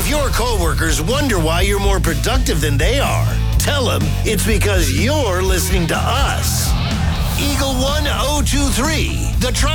If your coworkers wonder why you're more productive than they are, tell them it's because you're listening to us. Eagle 1023, the